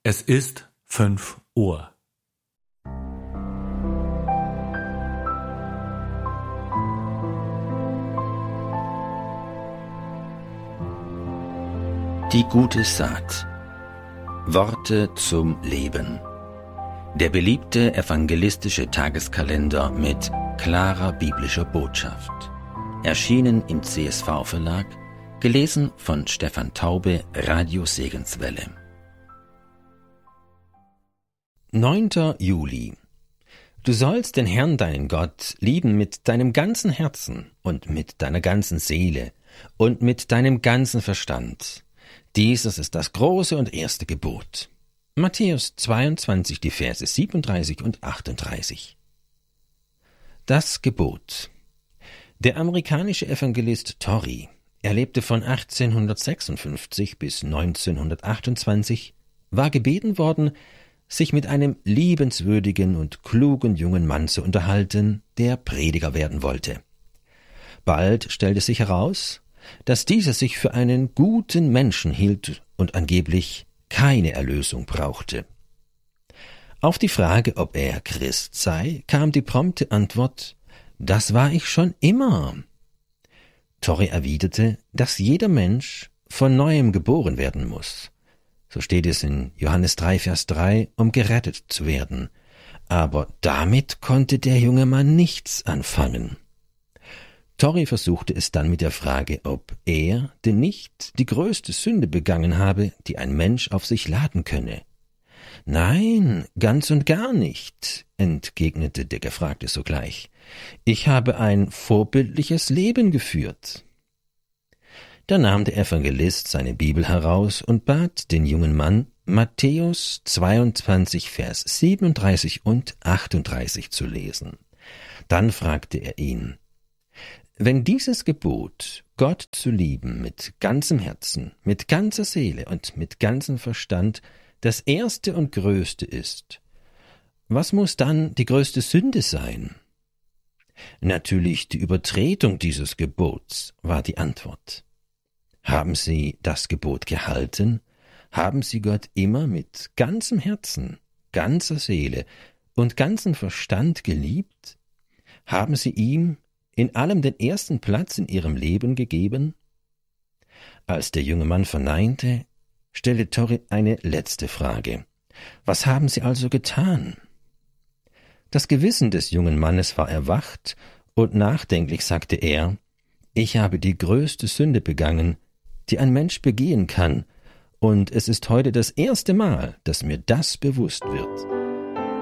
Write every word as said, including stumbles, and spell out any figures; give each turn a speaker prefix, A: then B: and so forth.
A: Es ist fünf Uhr.
B: Die gute Saat. Worte zum Leben. Der beliebte evangelistische Tageskalender mit klarer biblischer Botschaft. Erschienen im C S V-Verlag, gelesen von Stefan Taube, Radio Segenswelle. neunter Juli. Du sollst den Herrn, deinen Gott, lieben mit deinem ganzen Herzen und mit deiner ganzen Seele und mit deinem ganzen Verstand. Dieses ist das große und erste Gebot. Matthäus zweiundzwanzig, die Verse siebenunddreißig und achtunddreißig. Das Gebot. Der amerikanische Evangelist Torrey, er lebte von achtzehnhundertsechsundfünfzig bis neunzehnhundertachtundzwanzig, war gebeten worden, sich mit einem liebenswürdigen und klugen jungen Mann zu unterhalten, der Prediger werden wollte. Bald stellte sich heraus, dass dieser sich für einen guten Menschen hielt und angeblich keine Erlösung brauchte. Auf die Frage, ob er Christ sei, kam die prompte Antwort: Das war ich schon immer. Torrey erwiderte, dass jeder Mensch von Neuem geboren werden muss. So steht es in Johannes drei, Vers drei, um gerettet zu werden. Aber damit konnte der junge Mann nichts anfangen. Torrey versuchte es dann mit der Frage, ob er denn nicht die größte Sünde begangen habe, die ein Mensch auf sich laden könne. »Nein, ganz und gar nicht«, entgegnete der Gefragte sogleich. »Ich habe ein vorbildliches Leben geführt.« Da nahm der Evangelist seine Bibel heraus und bat den jungen Mann, Matthäus zweiundzwanzig, Vers siebenunddreißig und achtunddreißig zu lesen. Dann fragte er ihn: Wenn dieses Gebot, Gott zu lieben mit ganzem Herzen, mit ganzer Seele und mit ganzem Verstand, das erste und größte ist, was muss dann die größte Sünde sein? Natürlich die Übertretung dieses Gebots, war die Antwort. Haben Sie das Gebot gehalten? Haben Sie Gott immer mit ganzem Herzen, ganzer Seele und ganzem Verstand geliebt? Haben Sie ihm in allem den ersten Platz in Ihrem Leben gegeben? Als der junge Mann verneinte, stellte Torrey eine letzte Frage. Was haben Sie also getan? Das Gewissen des jungen Mannes war erwacht, und nachdenklich sagte er: Ich habe die größte Sünde begangen, die ein Mensch begehen kann, und es ist heute das erste Mal, dass mir das bewusst wird.